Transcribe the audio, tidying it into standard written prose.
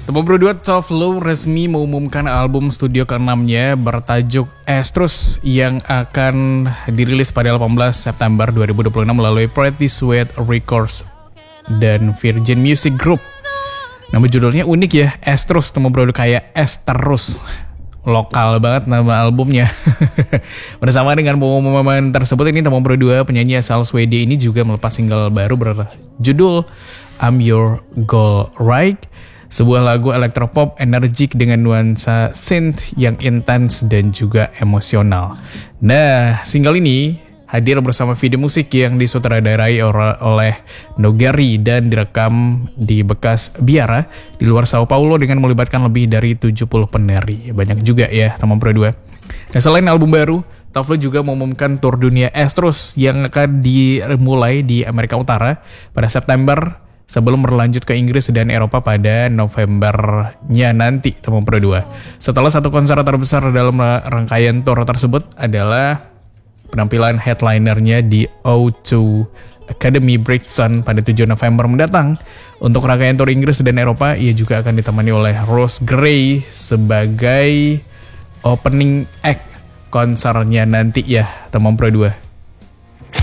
Tempo Pro 2 Tove Lo resmi mengumumkan album studio ke-6-nya bertajuk Estrus yang akan dirilis pada 18 September 2026 melalui Pretty Sweet Records dan Virgin Music Group. Nama judulnya unik ya, Estrus, Tempo Pro 2 kayak es terus. Lokal banget nama albumnya. Bersama dengan pengumuman tersebut, ini Tempo Pro 2 penyanyi asal Swedia ini juga melepas single baru berjudul I'm Your Goal Right. Sebuah lagu elektropop energik dengan nuansa synth yang intens dan juga emosional. Nah, single ini hadir bersama video musik yang disutradarai oleh Nogari dan direkam di bekas Biara di luar Sao Paulo dengan melibatkan lebih dari 70 penari. Banyak juga ya Tempo Pro 2. Nah, selain album baru, Tove Lo juga mengumumkan tur dunia Estrus yang akan dimulai di Amerika Utara pada September sebelum berlanjut ke Inggris dan Eropa pada Novembernya nanti Tempo Pro 2. Setelah satu konser terbesar dalam rangkaian tour tersebut adalah penampilan headlinernya di O2 Academy Brixton pada 7 November mendatang. Untuk rangkaian tour Inggris dan Eropa, ia juga akan ditemani oleh Rose Gray sebagai opening act konsernya nanti ya Tempo Pro 2.